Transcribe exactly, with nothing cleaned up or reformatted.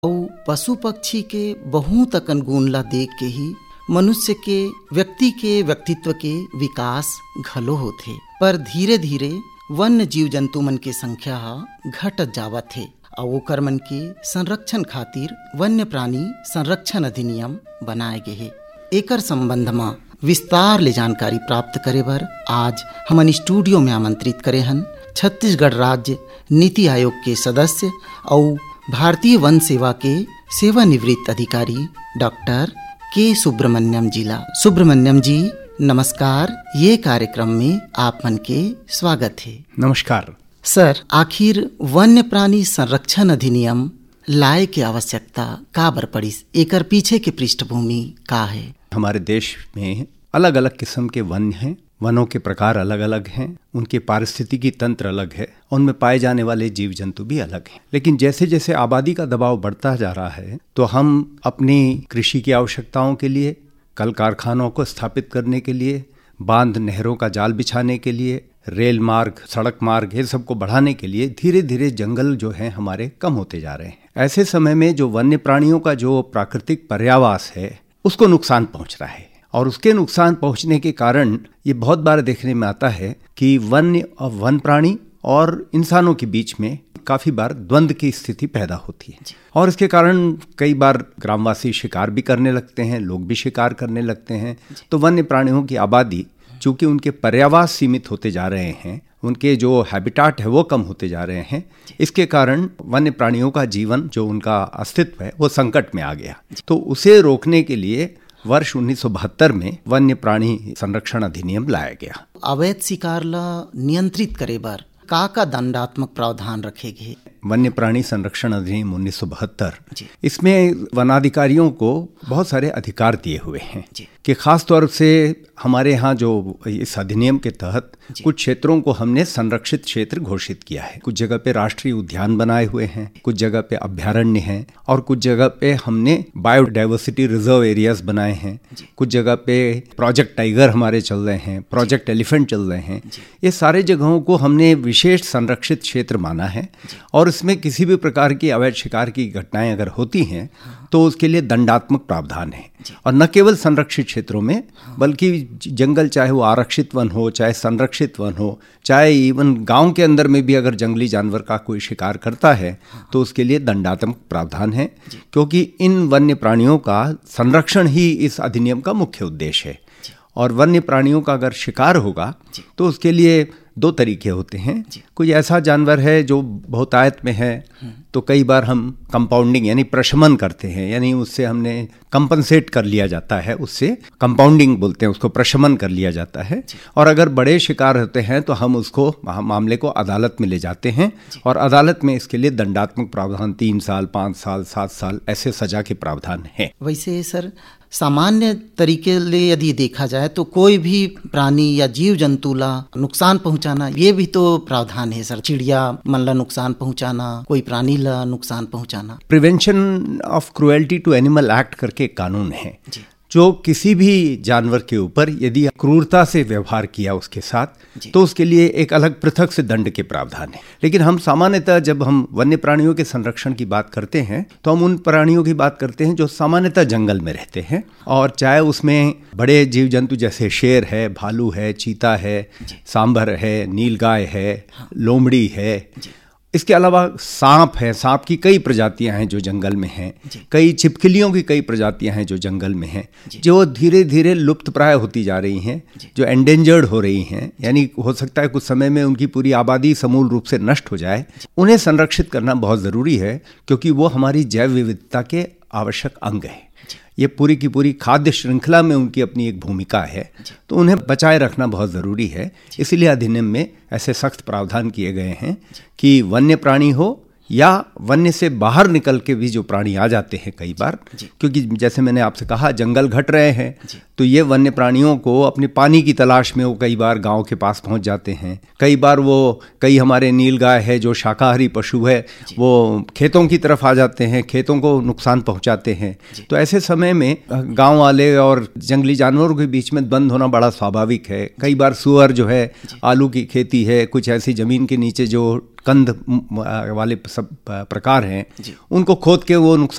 अउ पशु पक्षी के बहुत अकन गुण ला देख के ही मनुष्य के व्यक्ति के व्यक्तित्व के विकास घलो होथे। पर धीरे धीरे वन्य जीव जंतु मन के संख्या ह घटत जावत हे अउ ओकर मन के संरक्षण खातिर वन्य प्राणी संरक्षण अधिनियम बनाए गे हे। एकर संबंध में विस्तार ले जानकारी प्राप्त करे बर आज हमन स्टूडियो में आमंत्रित करे हन छत्तीसगढ़ राज्य नीति आयोग के सदस्य और भारतीय वन सेवा के सेवानिवृत्त अधिकारी डॉक्टर के सुब्रमण्यम जी ला। सुब्रमण्यम जी नमस्कार, ये कार्यक्रम में आप मन के स्वागत है। नमस्कार सर, आखिर वन्य प्राणी संरक्षण अधिनियम लाए के आवश्यकता का बर पड़िस, एकर पीछे के पृष्ठभूमि का है? हमारे देश में अलग अलग किस्म के वन हैं, वनों के प्रकार अलग अलग हैं, उनके पारिस्थितिकी तंत्र अलग है, उनमें पाए जाने वाले जीव जंतु भी अलग हैं। लेकिन जैसे जैसे आबादी का दबाव बढ़ता जा रहा है तो हम अपनी कृषि की आवश्यकताओं के लिए, कल कारखानों को स्थापित करने के लिए, बांध नहरों का जाल बिछाने के लिए, रेल मार्ग, सड़क मार्ग, ये सबको बढ़ाने के लिए धीरे धीरे जंगल जो है हमारे कम होते जा रहे हैं। ऐसे समय में जो वन्य प्राणियों का जो प्राकृतिक पर्यावास है उसको नुकसान पहुंच रहा है और उसके नुकसान पहुंचने के कारण ये बहुत बार देखने में आता है कि वन्य और वन प्राणी और इंसानों के बीच में काफी बार द्वंद्व की स्थिति पैदा होती है और इसके कारण कई बार ग्रामवासी शिकार भी करने लगते हैं, लोग भी शिकार करने लगते हैं। तो वन्य प्राणियों की आबादी चूंकि उनके पर्यावास सीमित होते जा रहे हैं, उनके जो हैबिटाट है वो कम होते जा रहे हैं, इसके कारण वन्य प्राणियों का जीवन, जो उनका अस्तित्व है, वो संकट में आ गया। तो उसे रोकने के लिए वर्ष उन्नीस सौ बहत्तर में वन्य प्राणी संरक्षण अधिनियम लाया गया। अवैध शिकार ला नियंत्रित करे बर का का दंडात्मक प्रावधान रखे गए? वन्य प्राणी संरक्षण अधिनियम उन्नीस सौ बहत्तर, इसमें वनाधिकारियों को बहुत सारे अधिकार दिए हुए हैं कि खास तौर से हमारे यहाँ जो इस अधिनियम के तहत कुछ क्षेत्रों को हमने संरक्षित क्षेत्र घोषित किया है। कुछ जगह पे राष्ट्रीय उद्यान बनाए हुए हैं, कुछ जगह पे अभ्यारण्य हैं और कुछ जगह पे हमने बायोडाइवर्सिटी रिजर्व एरियाज बनाए हैं। कुछ जगह पे प्रोजेक्ट टाइगर हमारे चल रहे हैं, प्रोजेक्ट एलिफेंट चल रहे हैं। ये सारे जगहों को हमने विशेष संरक्षित क्षेत्र माना है और इसमें किसी भी प्रकार की अवैध शिकार की घटनाएं अगर होती हैं तो उसके लिए दंडात्मक प्रावधान है। और न केवल संरक्षित क्षेत्रों में बल्कि जंगल, चाहे वो आरक्षित वन हो, चाहे संरक्षित वन हो, चाहे इवन गांव के अंदर में भी अगर जंगली जानवर का कोई शिकार करता है तो उसके लिए दंडात्मक प्रावधान है, क्योंकि इन वन्य प्राणियों का संरक्षण ही इस अधिनियम का मुख्य उद्देश्य है। और वन्य प्राणियों का अगर शिकार होगा तो उसके लिए दो तरीके होते हैं। कोई ऐसा जानवर है जो बहुतायत में है तो कई बार हम कंपाउंडिंग यानी प्रशमन करते हैं, यानी उससे हमने कंपनसेट कर लिया जाता है, उससे कंपाउंडिंग बोलते हैं, उसको प्रशमन कर लिया जाता है। और अगर बड़े शिकार होते हैं तो हम उसको मामले को अदालत में ले जाते हैं और अदालत में इसके लिए दंडात्मक प्रावधान तीन साल, पाँच साल, सात साल ऐसे सजा के प्रावधान है। वैसे सर, सामान्य तरीके ले यदि देखा जाए तो कोई भी प्राणी या जीव जंतु ला नुकसान पहुंचाना, ये भी तो प्रावधान है सर। चिड़िया मन ला नुकसान पहुंचाना, कोई प्राणी ला नुकसान पहुंचाना। Prevention of cruelty to animal act करके कानून है जो किसी भी जानवर के ऊपर यदि क्रूरता से व्यवहार किया उसके साथ तो उसके लिए एक अलग पृथक से दंड के प्रावधान है। लेकिन हम सामान्यतः जब हम वन्य प्राणियों के संरक्षण की बात करते हैं तो हम उन प्राणियों की बात करते हैं जो सामान्यतः जंगल में रहते हैं, और चाहे उसमें बड़े जीव जंतु जैसे शेर है, भालू है, चीता है, सांभर है, नीलगाय है, लोमड़ी है, इसके अलावा सांप है, सांप की कई प्रजातियां हैं जो जंगल में हैं, कई छिपकलियों की कई प्रजातियां हैं जो जंगल में हैं, जो धीरे धीरे लुप्त प्राय होती जा रही हैं, जो एंडेंजर्ड हो रही हैं, यानी हो सकता है कुछ समय में उनकी पूरी आबादी समूल रूप से नष्ट हो जाए। उन्हें संरक्षित करना बहुत ज़रूरी है क्योंकि वो हमारी जैव विविधता के आवश्यक अंग है। ये पूरी की पूरी खाद्य श्रृंखला में उनकी अपनी एक भूमिका है, तो उन्हें बचाए रखना बहुत ज़रूरी है। इसीलिए अधिनियम में ऐसे सख्त प्रावधान किए गए हैं कि वन्य प्राणी हो या वन्य से बाहर निकल के भी जो प्राणी आ जाते हैं कई बार, क्योंकि जैसे मैंने आपसे कहा जंगल घट रहे हैं तो ये वन्य प्राणियों को अपने पानी की तलाश में वो कई बार गांव के पास पहुंच जाते हैं। कई बार वो कई हमारे नीलगाय है जो शाकाहारी पशु है वो खेतों की तरफ आ जाते हैं, खेतों को नुकसान पहुंचाते हैं। तो ऐसे समय में गाँव वाले और जंगली जानवरों के बीच में द्वंद्व होना बड़ा स्वाभाविक है। कई बार सुअर जो है, आलू की खेती है, कुछ ऐसी जमीन के नीचे जो कंद वाले सब प्रकार हैं, उनको खोद के वो नुकसान